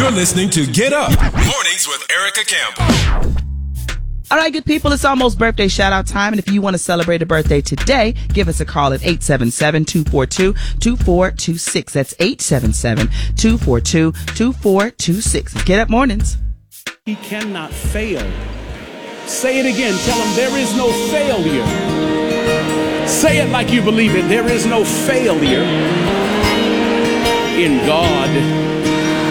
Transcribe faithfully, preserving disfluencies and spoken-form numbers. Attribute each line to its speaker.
Speaker 1: You're listening to Get Up Mornings with Erica Campbell.
Speaker 2: All right, good people, it's almost birthday shout-out time, and if you want to celebrate a birthday today, give us a call at eight seven seven, two four two, two four two six. That's eight seven seven, two four two, two four two six. Get Up Mornings.
Speaker 3: He cannot fail. Say it again. Tell him there is no failure. Say it like you believe it. There is no failure in God.